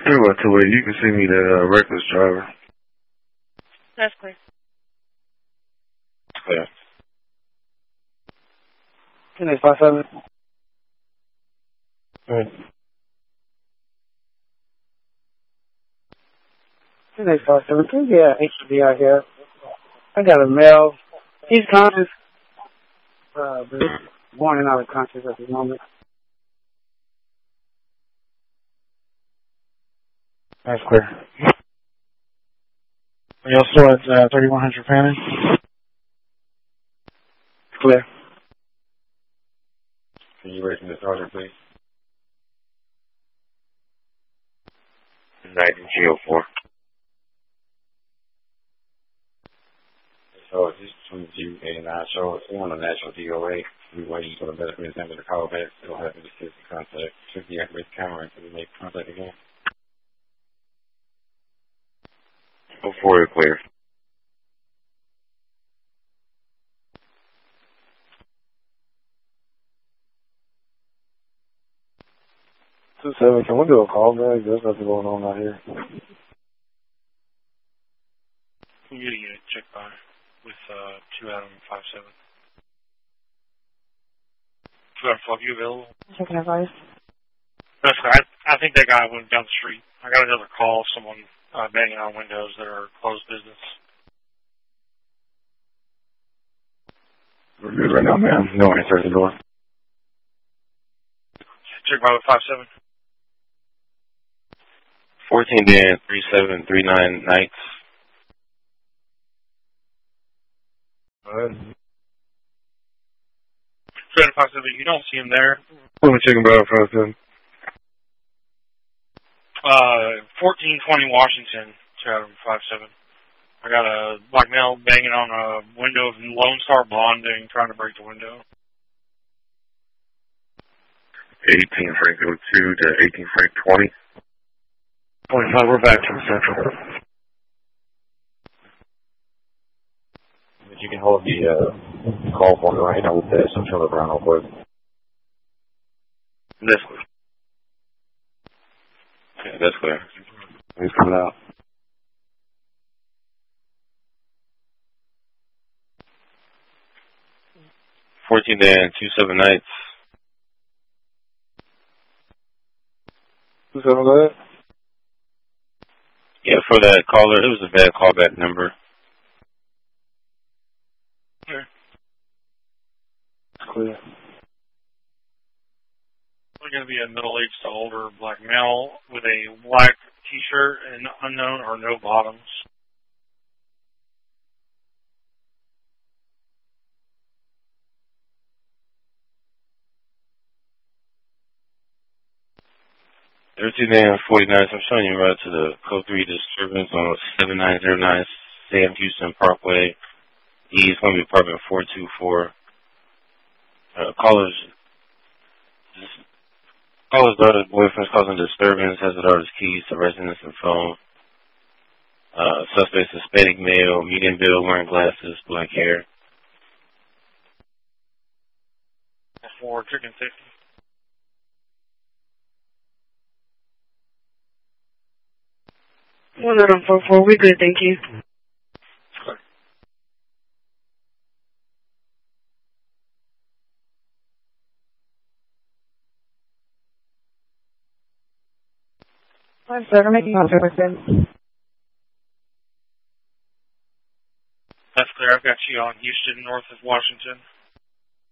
Sure, well, to where you can send me the reckless driver. That's clear. Clear. 2857. Alright. 2857. Yeah, HB out here. I got a male. He's conscious, but born and out of conscious at the moment. That's clear. Are y'all still at 3100 Fanning? Clear. Can you wait for the sergeant, please? 1904. So this between you and I show it's on the national DOA. We waiting for the medical examiner to call back. They'll have any citizen contact. Should deactivate the camera until we make contact again. Before you're clear. Can we do a call, man? There's nothing going on out here. We need to get a check by with 2 Adam 57. 2 Adam 5, you available? Checking advice. No, sir. I think that guy went down the street. I got another call, someone banging on windows that are closed business. We're good right now, man. No answer at the door. Check by with 57. 14 Dan 3739 Nights. Alright. 2 Adam 57, you don't see him there. Let me check him out, 57. 1420 Washington, 2 Adam 57. I got a black male banging on a window of Lone Star Bonding, trying to break the window. 18 Frank 02 to 18 Frank 20. 25, we're back to the central. If you can hold the call for me right now with the central around real quick. That's clear. Yeah, that's clear. He's coming out. $14 Dan 27 Nights. 27, go ahead. Yeah, for that caller, it was a bad callback number. Clear. Clear. We're going to be a middle-aged to older black male with a black T-shirt and unknown or no bottoms. Dan 49. I'm showing you right to the Code 3 disturbance on 7909 Sam Houston Parkway. He's going to be apartment 424. Caller's daughter's boyfriend's causing disturbance, has the daughter's keys to residence and phone. Suspect's Hispanic male, medium build, wearing glasses, black hair. For chicken safety. Well, not on 44. We're good, thank you. I'm sorry, I'm making contact with them. That's clear. I've got you on Houston, north of Washington.